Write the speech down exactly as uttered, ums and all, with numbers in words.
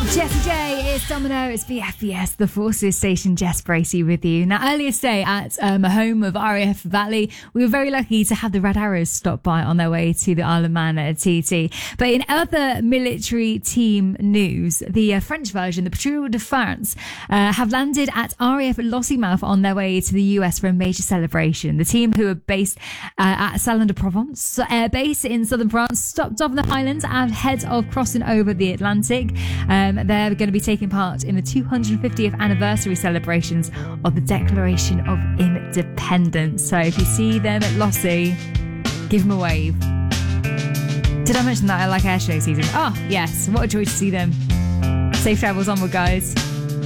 Jessie J, it's Domino, it's B F B S, the Forces Station. Jess Bracey with you. Now, earlier today at um, a home of R A F Valley, we were very lucky to have the Red Arrows stop by on their way to the Isle of Man at T T. But in other military team news, the uh, French version, the Patrouille de France, uh, have landed at R A F Lossiemouth on their way to the U S for a major celebration. The team, who are based uh, at Salon de Provence Air Base in southern France, stopped off in the Highlands ahead of crossing over the Atlantic. Um, they're going to be taking part in the two hundred fiftieth anniversary celebrations of the Declaration of Independence. So if you see them at Lossie, give them a wave. Did I mention that I like air show season? Oh, yes. What a joy to see them. Safe travels onward, guys.